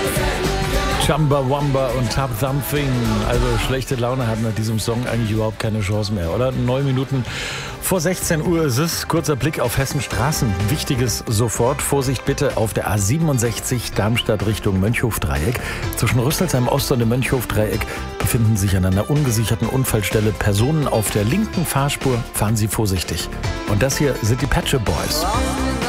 Chumbawamba und Tap Something. Also schlechte Laune hat nach diesem Song eigentlich überhaupt keine Chance mehr, oder? 9 Minuten vor 16 Uhr ist es. Kurzer Blick auf Hessens Straßen. Wichtiges sofort. Vorsicht bitte auf der A67 Darmstadt Richtung Mönchhofdreieck. Zwischen Rüsselsheim Ost und dem Mönchhofdreieck befinden sich an einer ungesicherten Unfallstelle Personen auf der linken Fahrspur. Fahren Sie vorsichtig. Und das hier sind die Pet Shop Boys.